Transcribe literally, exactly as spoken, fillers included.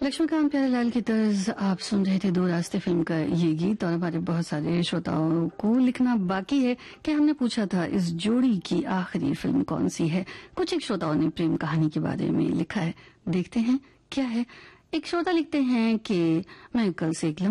लक्ष्मीकांत प्यारेलाल की तर्ज आप सुन रहे थे दो रास्ते फिल्म का ये गीत। और हमारे बहुत सारे श्रोताओं को लिखना बाकी है कि हमने पूछा था इस जोड़ी की आखिरी फिल्म कौन सी है। कुछ एक श्रोताओं ने प्रेम कहानी के बारे में लिखा है, देखते हैं क्या है। एक श्रोता लिखते हैं कि मैं कल से एक